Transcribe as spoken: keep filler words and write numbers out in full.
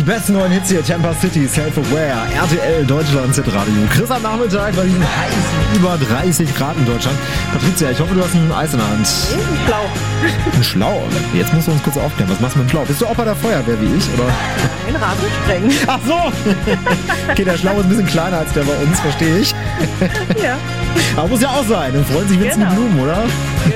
Die besten neuen Hits hier, Tampa City, Self-Aware, R T L, Deutschland, Z-Radio. Chris am Nachmittag bei diesen heißen über dreißig Grad in Deutschland. Patricia, ich hoffe, du hast ein Eis in der Hand. Ein Schlauch. Ein Schlauch? Jetzt musst du uns kurz aufklären. Was machst du mit dem Schlauch? Bist du auch bei der Feuerwehr wie ich, oder? Ein Rasensprengen. Ach so! Okay, der Schlauch ist ein bisschen kleiner als der bei uns, verstehe ich. Ja. Aber muss ja auch sein. Dann freuen sich Winzende Genau. Blumen, oder?